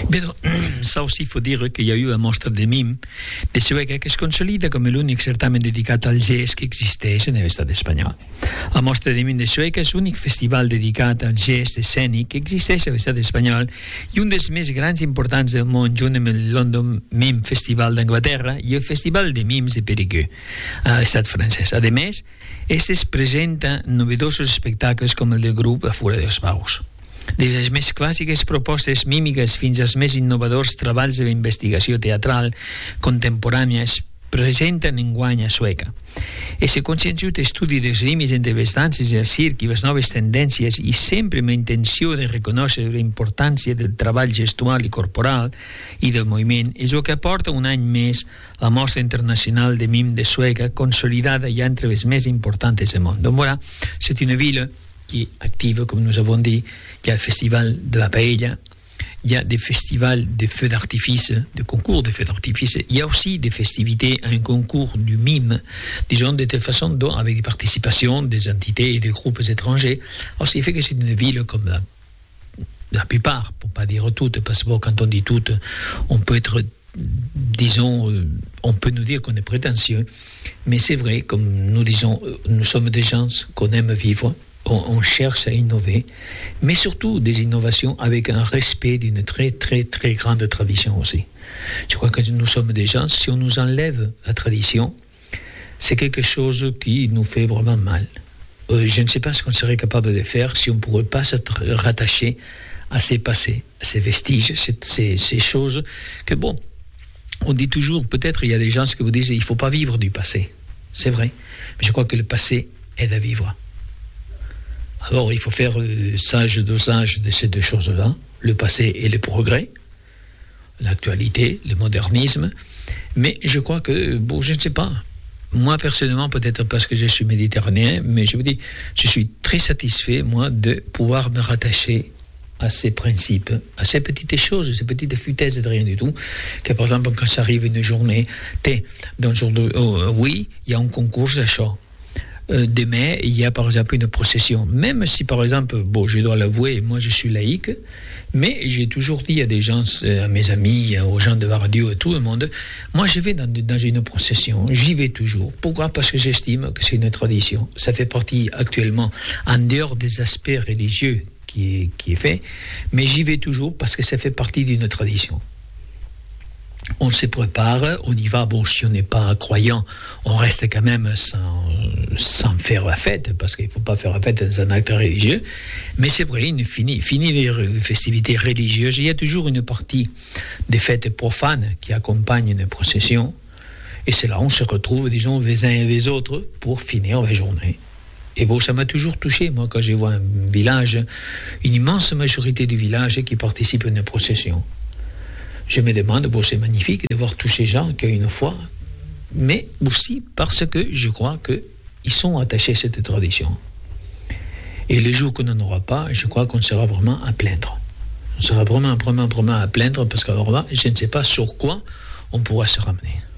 Però, ça aussi, il faut dire qu'il y a eu la mostra de mim de Sueca che si consolida come l'unico certamen dedicato al jazz che esisteix en l'estat espanyol. La mostra de mim de Sueca és l'únic festival dedicat al jazz escènic que existeix a l'estat espanyol i un dels més grans i importants del món, junt amb el London Mime Festival d'Anglaterra i el Festival de Mims de Périgueux a l'estat francès. A més, es presenta novedosos espectacles com el del grup La Fura dels Baus. Des de les més clàssiques propostes mímiques fins als més innovadors treballs d'investigació teatral contemporània es presenten enguany a Sueca. Ese conscienciut estudi dels límits entre les danses i el circ i les noves tendències i sempre amb la intenció de reconèixer la importància del treball gestual i corporal i del moviment és el que aporta un any més la Mostra Internacional de Mime de Sueca, consolidada ja entre les més importants del món. Donc voilà, c'est une ville qui est active, comme nous avons dit. Il y a le festival de la paella, il y a des festivals de feux d'artifice, de concours de feux d'artifice, il y a aussi des festivités, un concours du mime, disons de telle façon, donc avec des participations des entités et des groupes étrangers. Alors, ce qui fait que c'est une ville comme la plupart, pour ne pas dire toutes, parce que bon, quand on dit toutes, on peut être, disons, on peut nous dire qu'on est prétentieux, mais c'est vrai, comme nous disons, nous sommes des gens qu'on aime vivre. On cherche à innover, mais surtout des innovations avec un respect d'une très très très grande tradition aussi. Je crois que nous sommes des gens, si on nous enlève la tradition, c'est quelque chose qui nous fait vraiment mal. Je ne sais pas ce qu'on serait capable de faire si on ne pourrait pas s'être rattaché à ces passés, à ces vestiges, ces choses que bon, on dit toujours, peut-être il y a des gens qui vous disent il ne faut pas vivre du passé. C'est vrai, mais je crois que le passé aide à vivre. Alors, il faut faire le sage dosage de ces deux choses-là, le passé et le progrès, l'actualité, le modernisme. Mais je crois que, bon, je ne sais pas. Moi, personnellement, peut-être parce que je suis méditerranéen, mais je vous dis, je suis très satisfait, moi, de pouvoir me rattacher à ces principes, à ces petites choses, ces petites futaises de rien du tout, que par exemple, quand ça arrive une journée, oui, il y a un concours d'achat. Demain, il y a par exemple une procession. Même si par exemple, bon, je dois l'avouer, moi je suis laïque, mais j'ai toujours dit à des gens, à mes amis, aux gens de la radio, à tout le monde, moi je vais dans une procession, j'y vais toujours. Pourquoi ? Parce que j'estime que c'est une tradition. Ça fait partie actuellement, en dehors des aspects religieux qui est fait, mais j'y vais toujours parce que ça fait partie d'une tradition. On se prépare, on y va. Bon, si on n'est pas croyant, on reste quand même sans faire la fête, parce qu'il ne faut pas faire la fête dans un acte religieux. Mais c'est vrai, fini les festivités religieuses, il y a toujours une partie des fêtes profanes qui accompagnent une procession. Et c'est là où on se retrouve, disons, les uns et les autres pour finir la journée. Et bon, ça m'a toujours touché, moi, quand je vois un village, une immense majorité du village qui participe à une procession. Je me demande, bon, c'est magnifique de voir tous ces gens qu'une fois, mais aussi parce que je crois qu'ils sont attachés à cette tradition. Et le jour qu'on n'en aura pas, je crois qu'on sera vraiment à plaindre. On sera vraiment à plaindre parce qu'alors là, je ne sais pas sur quoi on pourra se ramener.